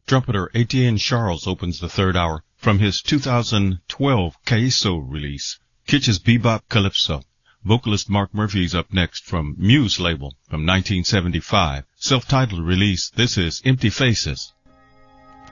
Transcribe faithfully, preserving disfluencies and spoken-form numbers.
Trumpeter Etienne Charles opens the third hour from his two thousand twelve Kaiso release, Kitsch's Bebop Calypso. Vocalist Mark Murphy is up next from Muse label from nineteen seventy-five. Self-titled release, this is Empty Faces.